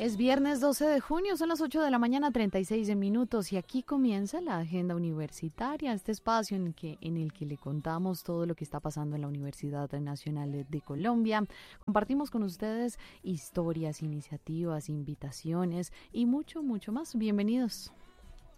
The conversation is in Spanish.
Es viernes 12 de junio, son las 8 de la mañana, 36 minutos, y aquí comienza la agenda universitaria, este espacio en el que le contamos todo lo que está pasando en la Universidad Nacional de Colombia. Compartimos con ustedes historias, iniciativas, invitaciones y mucho, mucho más. Bienvenidos.